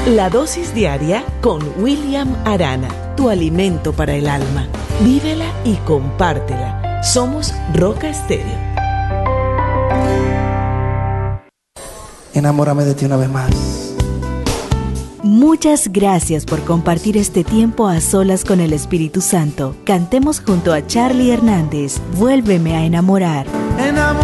La dosis diaria con William Arana, tu alimento para el alma. Vívela y compártela. Somos Roca Estéreo. Enamórame de ti una vez más. Muchas gracias por compartir este tiempo a solas con el Espíritu Santo. Cantemos junto a Charlie Hernández, Vuélveme a enamorar. Enamórame.